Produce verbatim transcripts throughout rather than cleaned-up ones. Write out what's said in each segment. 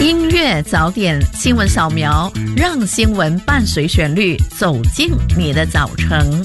音乐早点新闻扫描，让新闻伴随旋律走进你的早晨。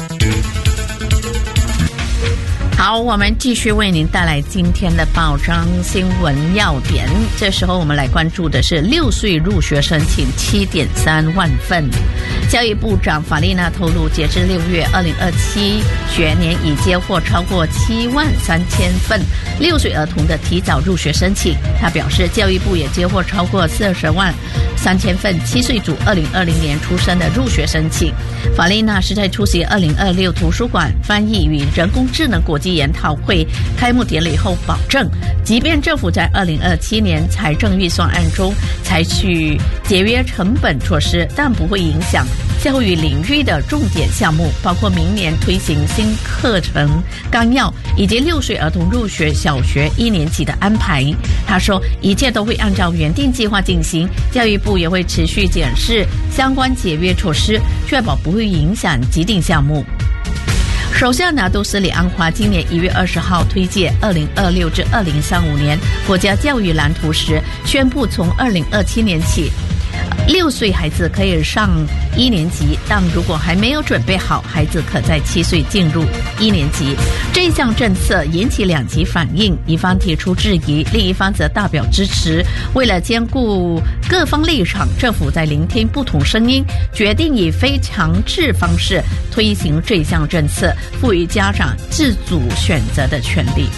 好，我们继续为您带来今天的报章新闻要点。这时候我们来关注的是六岁入学申请 七点三万份。教育部长法丽娜透露，截至六月二零二七学年已接获超过七万三千份六岁儿童的提早入学申请。他表示，教育部也接获超过四十万三千份七岁组二零二零年出生的入学申请。法丽娜是在出席二零二六图书馆翻译与人工智能国际研讨会开幕典礼后保证，即便政府在二零二七年财政预算案中采取节约成本措施，但不会影响教育领域的重点项目，包括明年推行新课程纲要以及六岁儿童入学小学一年级的安排。他说，一切都会按照原定计划进行，教育部也会持续检视相关节约措施，确保不会影响既定项目。首相拿督斯里安华今年一月二十号推介二零二六至二零三五年国家教育蓝图时，宣布从二零二七年起，六岁孩子可以上一年级，但如果还没有准备好，孩子可在七岁进入一年级。这项政策引起两极反应，一方提出质疑，另一方则大表支持。为了兼顾各方立场，政府在聆听不同声音，决定以非强制方式推行这项政策，赋予家长自主选择的权利。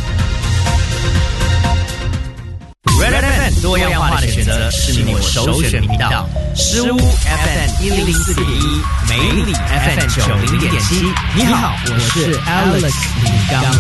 Red F M 多样化的选择是你我首选频道。十五 F M 一零四点一，美里 F M 九零点七。你好，我是 Alex 李刚。